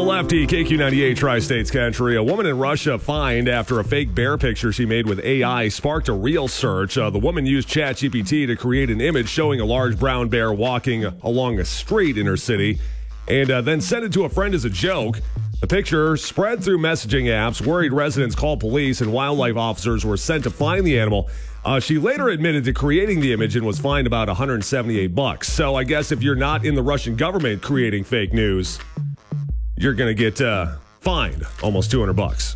Hello, Lefty, KQ98 Tri-States Country. A woman in Russia fined after a fake bear picture she made with AI sparked a real search. The woman used ChatGPT to create an image showing a large brown bear walking along a street in her city and then sent it to a friend as a joke. The picture spread through messaging apps. Worried residents called police and wildlife officers were sent to find the animal. She later admitted to creating the image and was fined about $178. So I guess if you're not in the Russian government creating fake news, you're going to get fined almost $200.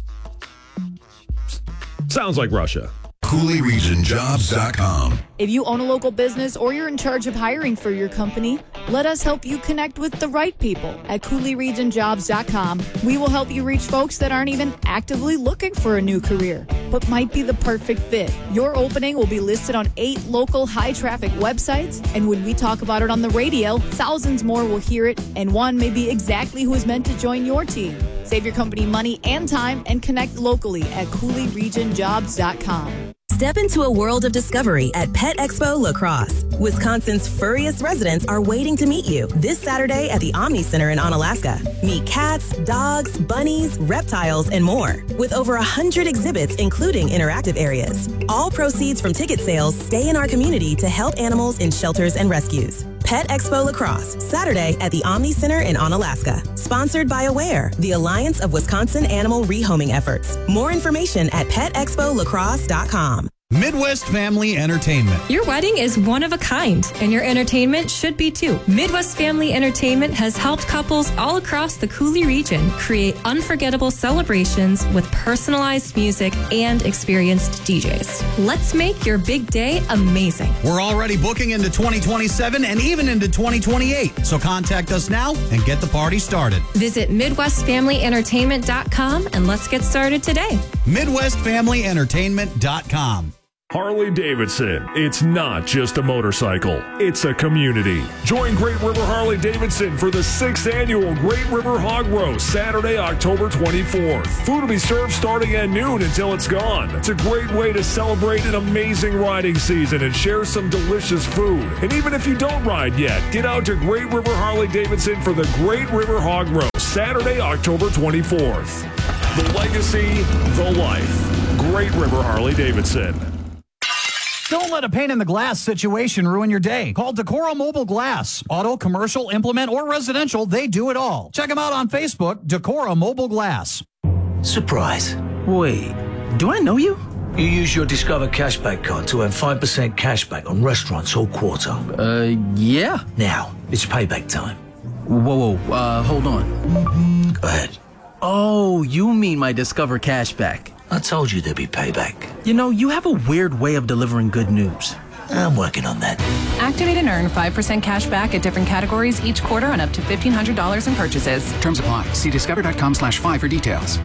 Sounds like Russia. CooleyRegionJobs.com. If you own a local business or you're in charge of hiring for your company, let us help you connect with the right people at CooleyRegionJobs.com. We will help you reach folks that aren't even actively looking for a new career, but might be the perfect fit. Your opening will be listed on 8 local high-traffic websites, and when we talk about it on the radio, thousands more will hear it, and one may be exactly who is meant to join your team. Save your company money and time and connect locally at CooleyRegionJobs.com. Step into a world of discovery at Pet Expo La Crosse. Wisconsin's furriest residents are waiting to meet you this Saturday at the Omni Center in Onalaska. Meet cats, dogs, bunnies, reptiles, and more. With over 100 exhibits, including interactive areas. All proceeds from ticket sales stay in our community to help animals in shelters and rescues. Pet Expo La Crosse, Saturday at the Omni Center in Onalaska. Sponsored by Aware, the Alliance of Wisconsin Animal Rehoming Efforts. More information at petexpoliacrosse.com. Midwest Family Entertainment. Your wedding is one of a kind, and your entertainment should be too. Midwest Family Entertainment has helped couples all across the Coulee region create unforgettable celebrations with personalized music and experienced DJs. Let's make your big day amazing. We're already booking into 2027 and even into 2028. So contact us now and get the party started. Visit MidwestFamilyEntertainment.com and let's get started today. MidwestFamilyEntertainment.com. Harley Davidson. It's not just a motorcycle. It's a community. Join Great River Harley Davidson for the 6th annual Great River Hog Roast, Saturday, October 24th. Food will be served starting at noon until it's gone. It's a great way to celebrate an amazing riding season and share some delicious food. And even if you don't ride yet, get out to Great River Harley Davidson for the Great River Hog Roast, Saturday, October 24th. The legacy, the life. Great River Harley Davidson. Don't let a pane in the glass situation ruin your day. Call Decora Mobile Glass. Auto, commercial, implement, or residential, they do it all. Check them out on Facebook, Decora Mobile Glass. Surprise. Wait, do I know you? You use your Discover Cashback card to earn 5% cashback on restaurants all quarter. Yeah. Now, it's payback time. Whoa, hold on. Go ahead. Oh, you mean my Discover Cashback. I told you there'd be payback. You know, you have a weird way of delivering good news. I'm working on that. Activate and earn 5% cash back at different categories each quarter on up to $1,500 in purchases. Terms apply. See discover.com/5 for details.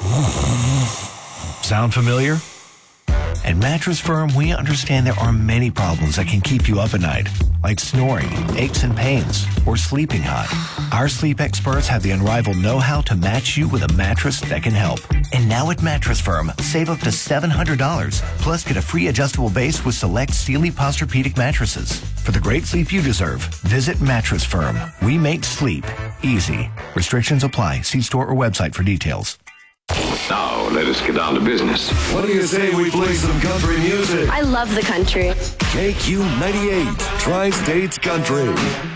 Sound familiar? At Mattress Firm, we understand there are many problems that can keep you up at night, like snoring, aches and pains, or sleeping hot. Our sleep experts have the unrivaled know-how to match you with a mattress that can help. And now at Mattress Firm, save up to $700, plus get a free adjustable base with select Sealy Posturepedic mattresses. For the great sleep you deserve, visit Mattress Firm. We make sleep easy. Restrictions apply. See store or website for details. Now, let us get down to business. What do you say we play some country music? I love the country. KQ98, Tri-States Country.